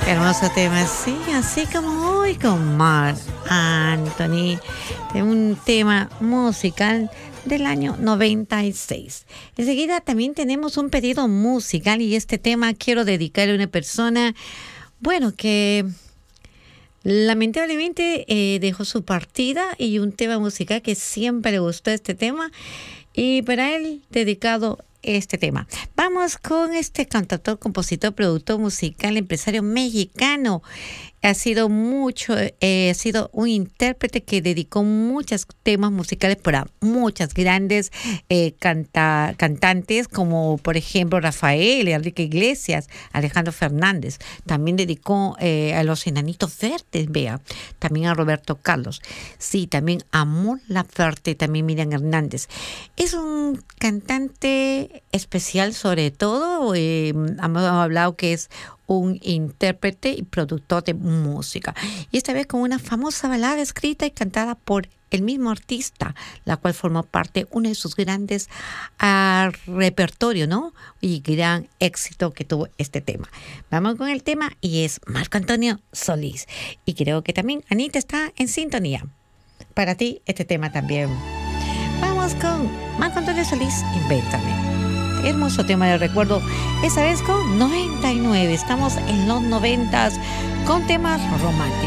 Qué hermoso tema, sí, así como hoy con Marc Anthony, de un tema musical del año 96. Enseguida también tenemos un pedido musical y este tema quiero dedicarle a una persona, bueno, que lamentablemente dejó su partida y un tema musical que siempre le gustó este tema y para él dedicado este tema. Vamos con este cantautor, compositor, productor musical, empresario mexicano. Ha sido ha sido un intérprete que dedicó muchos temas musicales para muchas grandes cantantes, como por ejemplo Rafael, Enrique Iglesias, Alejandro Fernández. También dedicó a los Enanitos Verdes, vea. También a Roberto Carlos. Sí, también a Mon Laferte, también Miriam Hernández. Es un cantante especial, sobre todo. Hemos hablado que es un intérprete y productor de música. Y esta vez con una famosa balada escrita y cantada por el mismo artista, la cual formó parte de uno de sus grandes repertorios, ¿no? Y gran éxito que tuvo este tema. Vamos con el tema y es Marco Antonio Solís. Y creo que también Anita está en sintonía. Para ti este tema también. Vamos con Marco Antonio Solís, Invéntame. Hermoso tema de recuerdo, esa vez con 99. Estamos en los 90s con temas románticos.